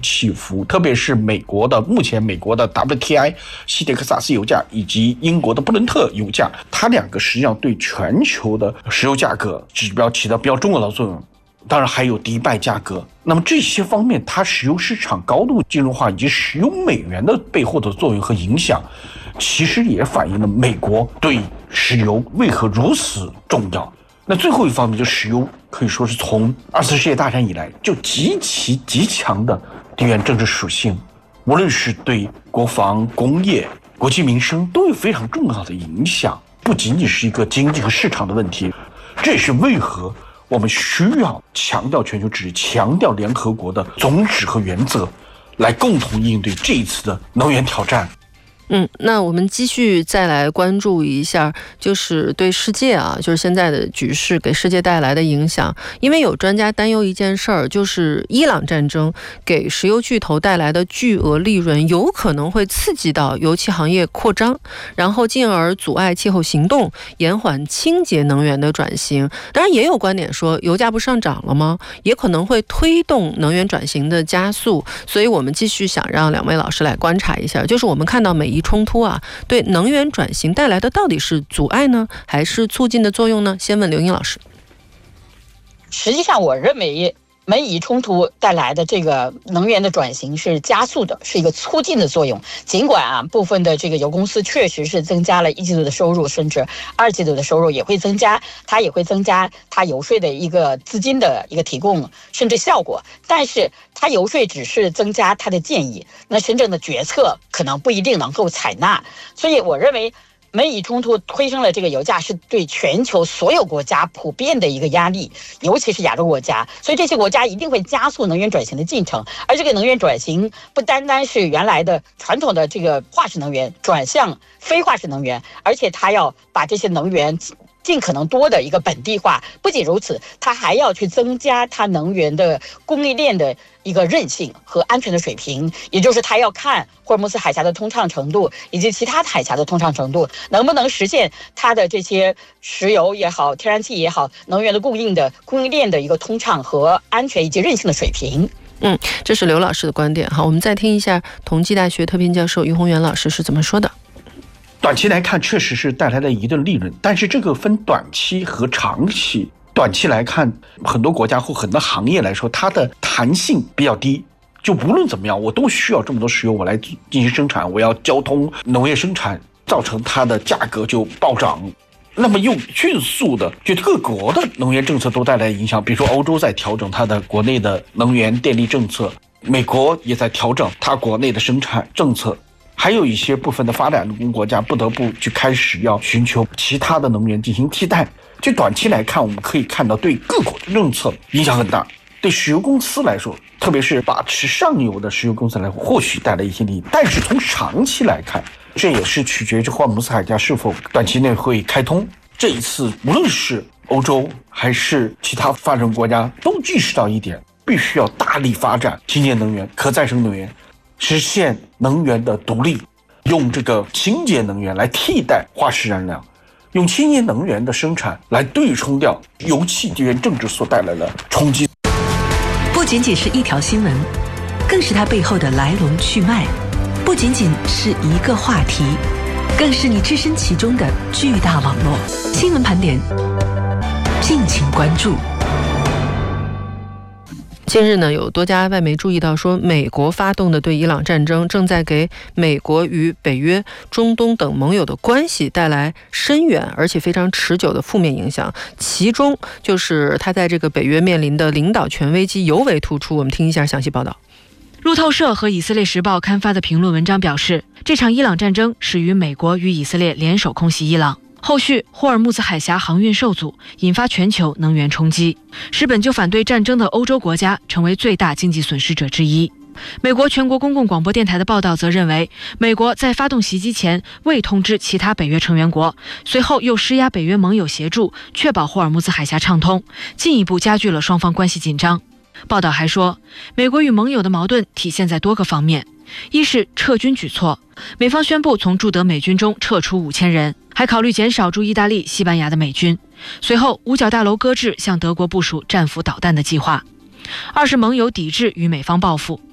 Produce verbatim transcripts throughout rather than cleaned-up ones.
起伏，特别是美国的目前美国的 W T I 西德克萨斯油价以及英国的布伦特油价，它两个实际上对全球的石油价格指标起到比较重要的作用。当然还有迪拜价格，那么这些方面它石油市场高度金融化以及石油美元的背后的作用和影响，其实也反映了美国对石油为何如此重要。那最后一方面，就石油可以说是从二次世界大战以来就极其极强的地缘政治属性，无论是对国防、工业、国计民生都有非常重要的影响，不仅仅是一个经济和市场的问题。这也是为何我们需要强调全球治理，强调联合国的宗旨和原则，来共同应对这一次的能源挑战。 嗯，那我们继续再来关注一下，就是对世界啊，就是现在的局势给世界带来的影响。因为有专家担忧一件事儿，就是伊朗战争给石油巨头带来的巨额利润，有可能会刺激到油气行业扩张，然后进而阻碍气候行动，延缓清洁能源的转型。当然，也有观点说，油价不上涨了吗？也可能会推动能源转型的加速。所以我们继续想让两位老师来观察一下，就是我们看到每一冲突啊，对能源转型带来的到底是阻碍呢，还是促进的作用呢？先问刘英老师。 实际上，我认为美以冲突带来的这个能源的转型是加速的，是一个促进的作用。尽管啊，部分的这个油公司确实是增加了一季度的收入，甚至二季度的收入也会增加，它也会增加它游说的一个资金的一个提供，甚至效果。但是它游说只是增加它的建议，那真正的决策可能不一定能够采纳。所以我认为美以冲突推升了这个油价，是对全球所有国家普遍的一个压力，尤其是亚洲国家。所以这些国家一定会加速能源转型的进程，而这个能源转型不单单是原来的传统的这个化石能源转向非化石能源，而且它要把这些能源尽可能多的一个本地化。不仅如此，它还要去增加它能源的供应链的一个韧性和安全的水平，也就是它要看霍尔木兹海峡的通畅程度以及其他海峡的通畅程度，能不能实现它的这些石油也好、天然气也好，能源的供应的供应链的一个通畅和安全以及韧性的水平。 嗯，这是刘老师的观点。好，我们再听一下同济大学特聘教授于宏源老师是怎么说的。 短期来看确实是带来了一定利润，但是这个分短期和长期。短期来看，很多国家或很多行业来说，它的弹性比较低，就无论怎么样我都需要这么多石油我来进行生产，我要交通农业生产，造成它的价格就暴涨。那么又迅速的就各国的能源政策都带来影响，比如说欧洲在调整它的国内的能源电力政策，美国也在调整它国内的生产政策，还有一些部分的发展中国家不得不去开始要寻求其他的能源进行替代。就短期来看，我们可以看到对各国的政策影响很大，对石油公司来说，特别是把持上游的石油公司来说，或许带来一些利益。但是从长期来看，这也是取决于霍尔木兹海峡是否短期内会开通。这一次无论是欧洲还是其他发展国家都意识到一点，必须要大力发展清洁能源、可再生能源，实现能源的独立，用这个清洁能源来替代化石燃料，用清洁能源的生产来对冲掉油气地缘政治所带来的冲击。 不仅仅是一条新闻，更是它背后的来龙去脉；不仅仅是一个话题，更是你置身其中的巨大网络。新闻盘点，敬请关注。 近日呢，有多家外媒注意到说，美国发动的对伊朗战争正在给美国与北约、中东等盟友的关系带来深远而且非常持久的负面影响。其中就是他在这个北约面临的领导权危机尤为突出。我们听一下详细报道。 路透社和以色列时报刊发的评论文章表示，这场伊朗战争始于美国与以色列联手空袭伊朗，后续霍尔木兹海峡航运受阻，引发全球能源冲击，使本就反对战争的欧洲国家成为最大经济损失者之一。美国全国公共广播电台的报道则认为，美国在发动袭击前未通知其他北约成员国，随后又施压北约盟友协助，确保霍尔木兹海峡畅通，进一步加剧了双方关系紧张。报道还说，美国与盟友的矛盾体现在多个方面，一是撤军举措，美方宣布从驻德美军中撤出五千人，还考虑减少驻意大利、西班牙的美军。随后，五角大楼搁置向德国部署战斧导弹的计划。二是盟友抵制与美方报复，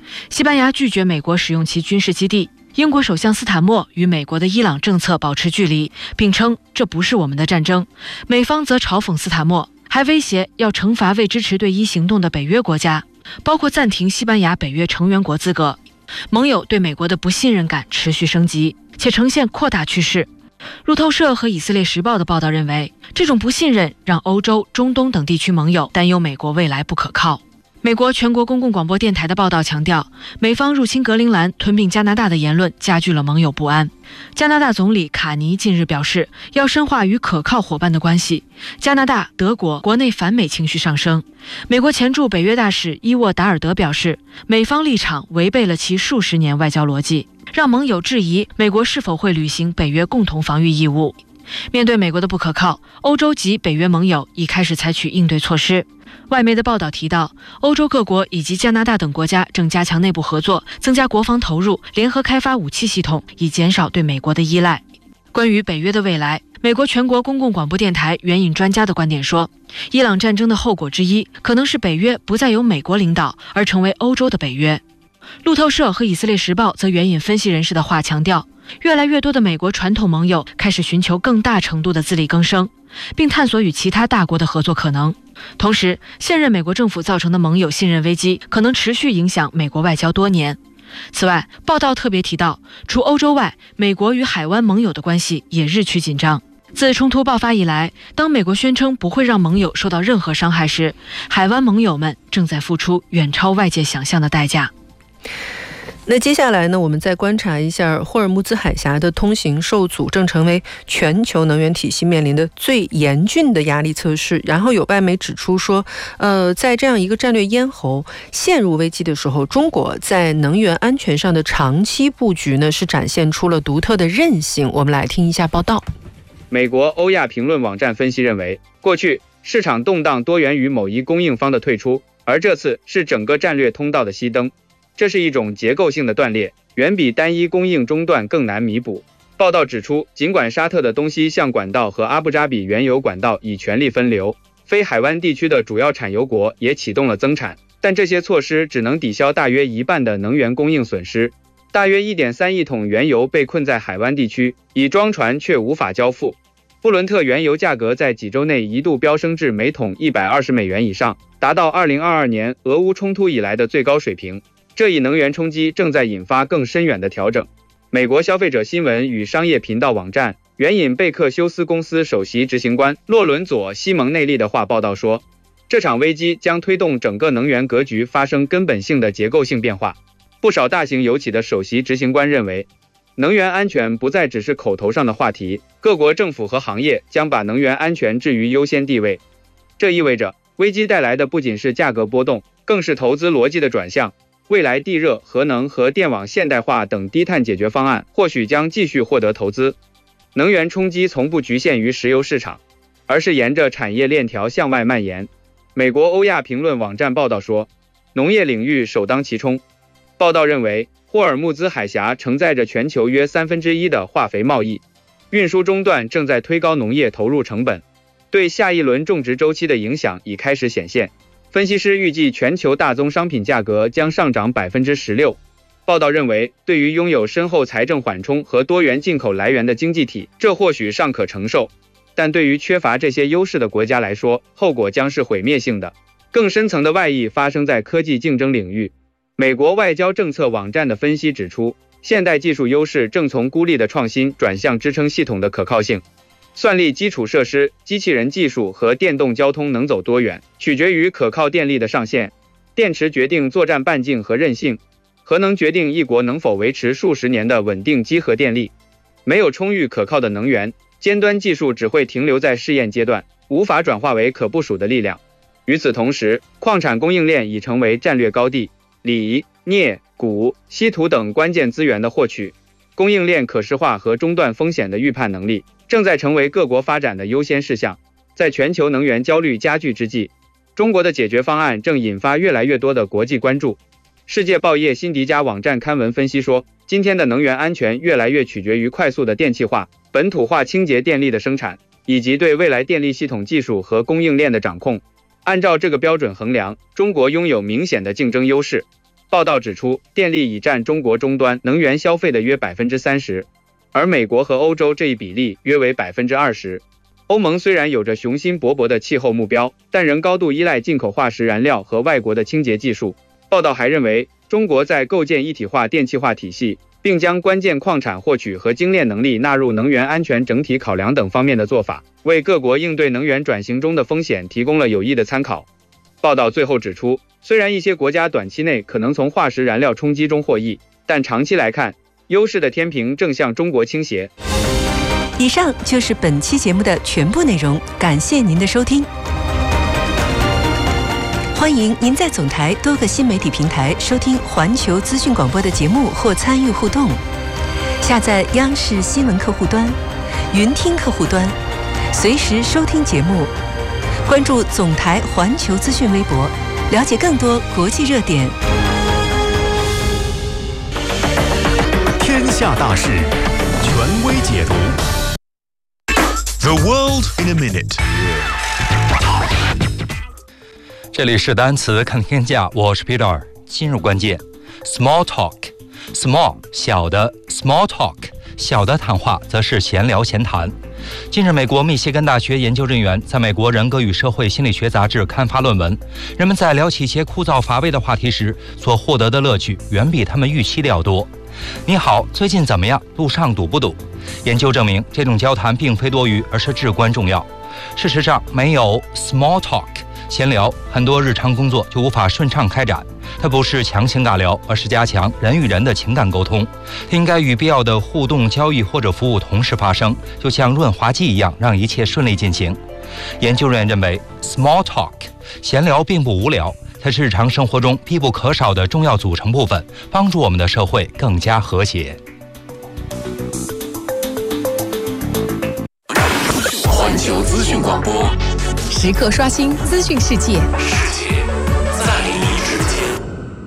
西班牙拒绝美国使用其军事基地。英国首相斯坦默与美国的伊朗政策保持距离，并称这不是我们的战争。美方则嘲讽斯坦默，还威胁要惩罚未支持对伊行动的北约国家，包括暂停西班牙北约成员国资格。盟友对美国的不信任感持续升级，且呈现扩大趋势。路透社和以色列时报的报道认为，这种不信任让欧洲、中东等地区盟友担忧美国未来不可靠。美国全国公共广播电台的报道强调，美方入侵格陵兰、吞并加拿大的言论加剧了盟友不安。加拿大总理卡尼近日表示，要深化与可靠伙伴的关系。加拿大、德国国内反美情绪上升。美国前驻北约大使伊沃达尔德表示，美方立场违背了其数十年外交逻辑，让盟友质疑美国是否会履行北约共同防御义务。面对美国的不可靠，欧洲及北约盟友已开始采取应对措施。外媒的报道提到，欧洲各国以及加拿大等国家正加强内部合作，增加国防投入，联合开发武器系统，以减少对美国的依赖。关于北约的未来，美国全国公共广播电台援引专家的观点说，伊朗战争的后果之一可能是北约不再由美国领导，而成为欧洲的北约。路透社和以色列时报则援引分析人士的话强调，越来越多的美国传统盟友开始寻求更大程度的自力更生，并探索与其他大国的合作可能。同时，现任美国政府造成的盟友信任危机可能持续影响美国外交多年。此外，报道特别提到，除欧洲外，美国与海湾盟友的关系也日趋紧张。自冲突爆发以来，当美国宣称不会让盟友受到任何伤害时，海湾盟友们正在付出远超外界想象的代价。 那接下来呢，我们再观察一下霍尔木兹海峡的通行受阻正成为全球能源体系面临的最严峻的压力测试。然后有外媒指出说，呃，在这样一个战略咽喉陷入危机的时候，中国在能源安全上的长期布局呢，是展现出了独特的韧性。我们来听一下报道。 美国欧亚评论网站分析认为，过去市场动荡多源于某一供应方的退出，而这次是整个战略通道的熄灯。这是一种结构性的断裂，远比单一供应中断更难弥补。报道指出，尽管沙特的东西向管道和阿布扎比原油管道已全力分流，非海湾地区的主要产油国也启动了增产，但这些措施只能抵消大约一半的能源供应损失。大约 一点三亿桶原油被困在海湾地区，已装船却无法交付。布伦特原油价格在几周内一度飙升至每桶一百二十美元以上，达到二零二二年俄乌冲突以来的最高水平。这一能源冲击正在引发更深远的调整。美国消费者新闻与商业频道网站援引贝克休斯公司首席执行官洛伦佐·西蒙内利的话报道说，这场危机将推动整个能源格局发生根本性的结构性变化。不少大型油企的首席执行官认为，能源安全不再只是口头上的话题，各国政府和行业将把能源安全置于优先地位。这意味着，危机带来的不仅是价格波动，更是投资逻辑的转向。未来地热、核能和电网现代化等低碳解决方案或许将继续获得投资。能源冲击从不局限于石油市场，而是沿着产业链条向外蔓延。美国欧亚评论网站报道说，农业领域首当其冲。报道认为，霍尔木兹海峡承载着全球约三分之一的化肥贸易，运输中断正在推高农业投入成本，对下一轮种植周期的影响已开始显现。分析师预计全球大宗商品价格将上涨 百分之十六。 报道认为，对于拥有深厚财政缓冲和多元进口来源的经济体，这或许尚可承受，但对于缺乏这些优势的国家来说，后果将是毁灭性的。更深层的外溢发生在科技竞争领域。美国外交政策网站的分析指出，现代技术优势正从孤立的创新转向支撑系统的可靠性。算力基础设施、机器人技术和电动交通能走多远，取决于可靠电力的上限。电池决定作战半径和韧性，核能决定一国能否维持数十年的稳定机核电力。没有充裕可靠的能源，尖端技术只会停留在试验阶段，无法转化为可部署的力量。与此同时，矿产供应链已成为战略高地，锂、镍、钴、稀土等关键资源的获取、供应链可视化和中断风险的预判能力正在成为各国发展的优先事项。在全球能源焦虑加剧之际，中国的解决方案正引发越来越多的国际关注。世界报业辛迪加网站刊文分析说，今天的能源安全越来越取决于快速的电气化、本土化清洁电力的生产，以及对未来电力系统技术和供应链的掌控。按照这个标准衡量，中国拥有明显的竞争优势。 报道指出，电力已占中国终端能源消费的约 百分之三十， 而美国和欧洲这一比例约为 百分之二十。欧盟虽然有着雄心勃勃的气候目标，但仍高度依赖进口化石燃料和外国的清洁技术。报道还认为，中国在构建一体化电气化体系，并将关键矿产获取和精炼能力纳入能源安全整体考量等方面的做法，为各国应对能源转型中的风险提供了有益的参考。报道最后指出，虽然一些国家短期内可能从化石燃料冲击中获益，但长期来看，优势的天平正向中国倾斜。 以上就是本期节目的全部内容，感谢您的收听。欢迎您在总台多个新媒体平台收听环球资讯广播的节目或参与互动。下载央视新闻客户端、云听客户端，随时收听节目。关注总台环球资讯微博，了解更多国际热点。 天下大事，权威解读。The world in a minute。 这里是单词看天下，我是 Peter。今日关键 ：small talk。small 小的 ，small talk 小的谈话则是闲聊闲谈。近日，美国密歇根大学研究人员在美国人格与社会心理学杂志刊发论文，人们在聊起一些枯燥乏味的话题时，所获得的乐趣远比他们预期的要多。你好，最近怎么样？路上堵不堵？研究证明，这种交谈并非多余，而是至关重要。事实上，没有 small talk 闲聊，很多日常工作就无法顺畅开展。它不是强行尬聊，而是加强人与人的情感沟通。它应该与必要的互动交易或者服务同时发生，就像润滑剂一样，让一切顺利进行。研究人员认为 ，small talk 闲聊并不无聊，它是日常生活中必不可少的重要组成部分，帮助我们的社会更加和谐。 环球资讯广播， 时刻刷新资讯世界， 世界在你之间。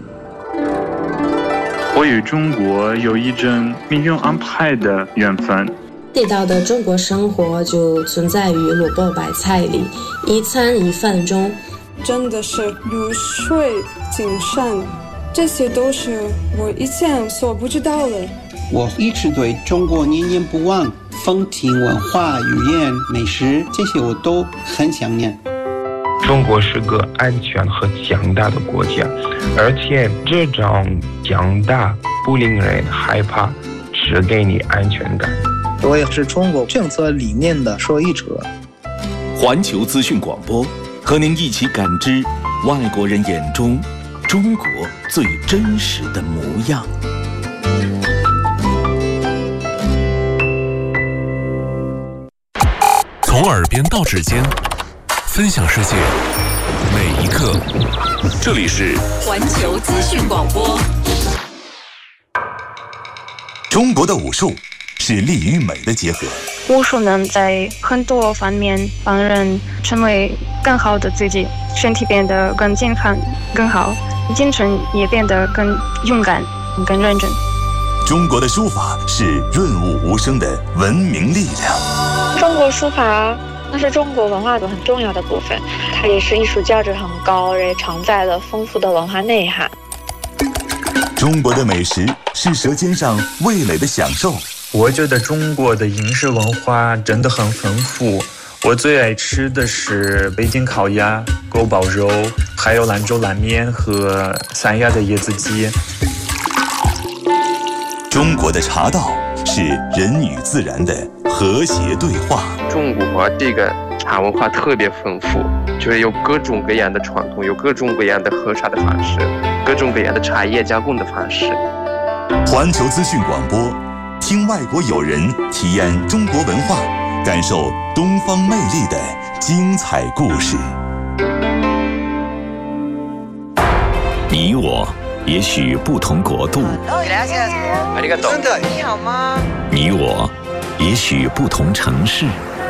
我与中国有一种命运安排的缘分。 地道的中国生活就存在于萝卜白菜里，一餐一饭中。 真的是如水精深，这些都是我以前所不知道的。 我一直对中国念念不忘，风情文化、语言、美食，这些我都很想念。 中国是个安全和强大的国家，而且这种强大不令人害怕，只给你安全感。 我也是中国政策理念的受益者。 环球资讯广播，和您一起感知外国人眼中中国最真实的模样。从耳边到指尖，分享世界每一刻。这里是环球资讯广播。 中国的武术是力与美的结合。 武术能在很多方面帮人成为更好的自己，身体变得更健康、更好，精神也变得更勇敢、更认真。 中国的书法是润物无声的文明力量。 中国书法那是中国文化的很重要的部分，它也是艺术价值很高，也承载了丰富的文化内涵。 中国的美食是舌尖上味蕾的享受。 我觉得中国的饮食文化真的很丰富，我最爱吃的是北京烤鸭、锅包肉，还有兰州拉面和三亚的椰子鸡。 中国的茶道是人与自然的和谐对话。 中国这个茶文化特别丰富，就是有各种各样的传统，有各种各样的喝茶的方式，各种各样的茶叶加工的方式。 环球资讯广播，听外国友人体验中国文化，感受东方魅力的精彩故事。你我也许不同国度， 真的你好吗？ 你我也许不同城市，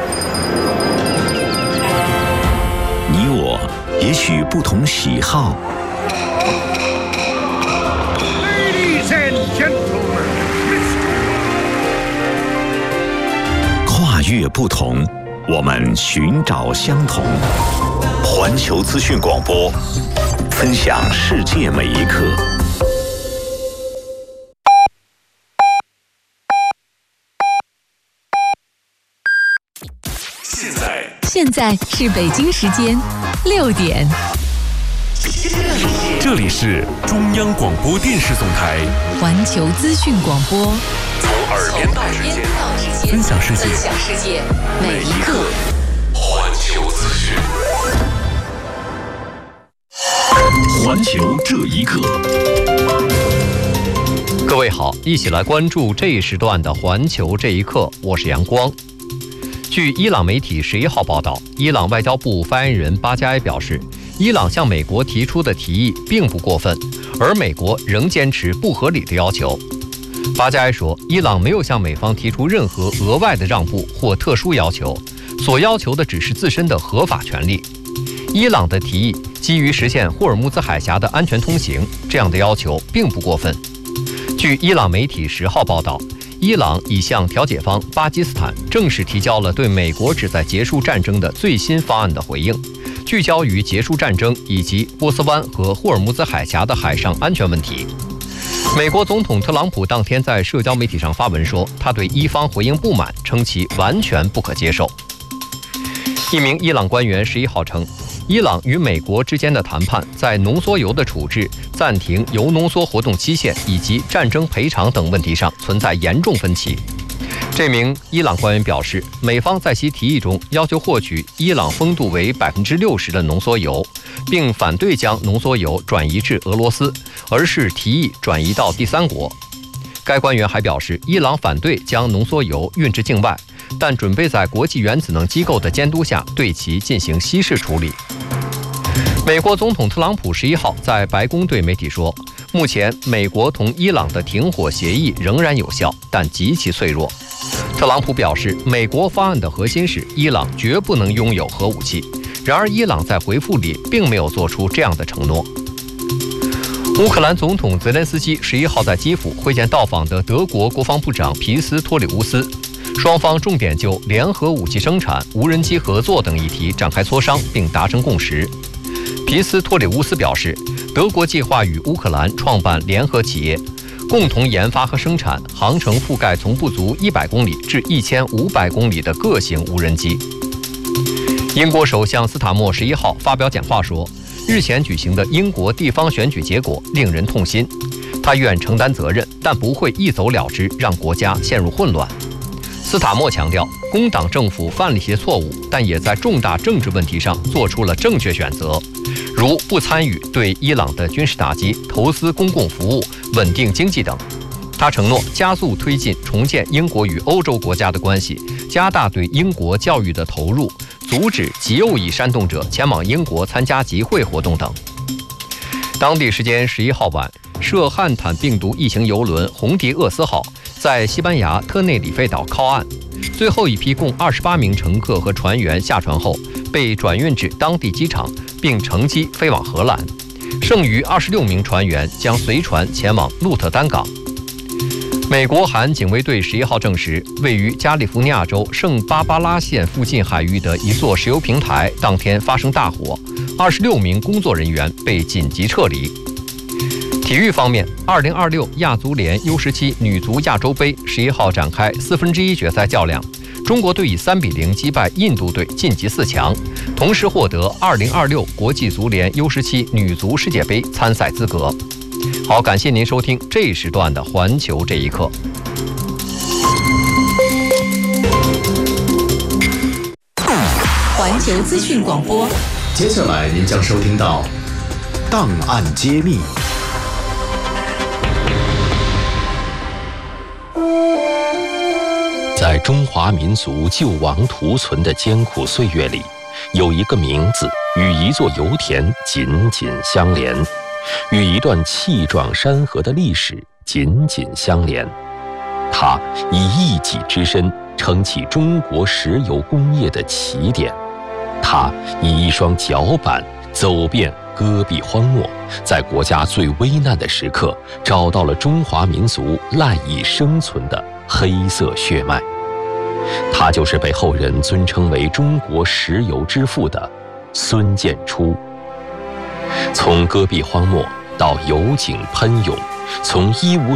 你我也许不同喜好。 Ladies and gentlemen， 跨越不同，我们寻找相同。环球资讯广播，分享世界每一刻。 现在是北京时间六点。 这里是中央广播电视总台环球资讯广播， 从耳边到指尖，分享世界， 分享世界，每一刻。 环球资讯，环球这一刻。 各位好，一起来关注这一时段的环球这一刻，我是阳光。据伊朗媒体十一号报道，伊朗外交部发言人巴加埃表示，伊朗向美国提出的提议并不过分，而美国仍坚持不合理的要求。巴加埃说，伊朗没有向美方提出任何额外的让步或特殊要求，所要求的只是自身的合法权利。伊朗的提议基于实现霍尔木兹海峡的安全通行，这样的要求并不过分。据伊朗媒体十号报道，伊朗已向调解方巴基斯坦正式提交了对美国旨在结束战争的最新方案的回应，聚焦于结束战争以及波斯湾和霍尔木兹海峡的海上安全问题。美国总统特朗普当天在社交媒体上发文说，他对伊方回应不满，称其完全不可接受。一名伊朗官员十一号称，伊朗与美国之间的谈判在浓缩铀的处置、暂停铀浓缩活动期限以及战争赔偿等问题上存在严重分歧。这名伊朗官员表示，美方在其提议中要求获取伊朗风度为百分之六十的浓缩铀，并反对将浓缩铀转移至俄罗斯，而是提议转移到第三国。该官员还表示，伊朗反对将浓缩铀运至境外，但准备在国际原子能机构的监督下对其进行稀释处理。美国总统特朗普十一号在白宫对媒体说，目前美国同伊朗的停火协议仍然有效，但极其脆弱。特朗普表示，美国方案的核心是伊朗绝不能拥有核武器，然而伊朗在回复里并没有做出这样的承诺。乌克兰总统泽连斯基十一号在基辅会见到访的德国国防部长皮斯托里乌斯，双方重点就联合武器生产、无人机合作等议题展开磋商，并达成共识。皮斯托里乌斯表示，德国计划与乌克兰创办联合企业，共同研发和生产航程覆盖从不足一百公里至一千五百公里的各型无人机。英国首相斯塔默十一号发表讲话说，日前举行的英国地方选举结果令人痛心，他愿承担责任，但不会一走了之，让国家陷入混乱。斯塔默强调，工党政府犯了一些错误，但也在重大政治问题上做出了正确选择，如不参与对伊朗的军事打击、投资公共服务、稳定经济等。他承诺加速推进重建英国与欧洲国家的关系，加大对英国教育的投入，阻止极右翼煽动者前往英国参加集会活动等。当地时间十一号晚，涉汉坦病毒疫情邮轮红迪厄斯号在西班牙特内里费岛靠岸，最后一批共二十八名乘客和船员下船后，被转运至当地机场，并乘机飞往荷兰。剩余二十六名船员将随船前往鹿特丹港。美国海岸警卫队十一号证实，位于加利福尼亚州圣巴巴拉县附近海域的一座石油平台当天发生大火，二十六名工作人员被紧急撤离。体育方面，二零二六亚足联 U 十七 女足亚洲杯十一号展开四分之一决赛较量，中国队以三比零击败印度队晋级四强，同时获得二零二六国际足联 U 十七 女足世界杯参赛资格。好，感谢您收听这一时段的环球这一刻。 环球资讯广播， 接下来您将收听到档案揭秘。 在中华民族救亡图存的艰苦岁月里，有一个名字与一座油田紧紧相连，与一段气壮山河的历史紧紧相连。它以一己之身撑起中国石油工业的起点，它以一双脚板走遍戈壁荒漠，在国家最危难的时刻找到了中华民族赖以生存的黑色血脉。他就是被后人尊称为中国石油之父的孙建初。从戈壁荒漠到油井喷涌，从一无